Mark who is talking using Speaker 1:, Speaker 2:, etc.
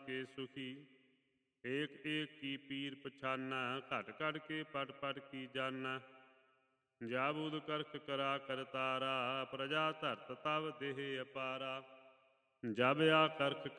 Speaker 1: ਕੇ ਸੁਖੀ। ਏਕ ਏਕ ਕੀ ਪੀਰ ਪਛਾਨਾ, ਘਟ ਘਟ ਕੇ ਪਟ ਪਟ ਕੀ ਜਾਨਾ। ਜਾਬੁਦ ਕਰਖ ਕਰਾ ਕਰਤਾਰਾ, ਪ੍ਰਜਾ ਧਰਤ ਤਵ ਦੇਹ ਅਪਾਰਾ। ਜਬ ਆ ਕਰਖ